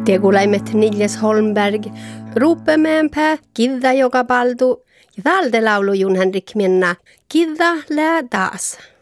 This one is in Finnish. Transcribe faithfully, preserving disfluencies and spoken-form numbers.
Tegulaimet Niljes Holmberg, Ruupemäenpää, Kidda joka paltu, ja tältä laulu Jun Henrik Minna, Kidda lää taas.